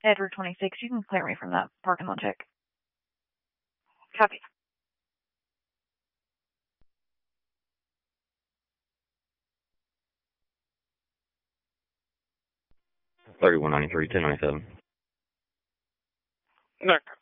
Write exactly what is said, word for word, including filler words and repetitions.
Edward twenty-six, you can clear me from that parking lot check. Copy. thirty-one ninety-three, ten ninety-seven. Doctor.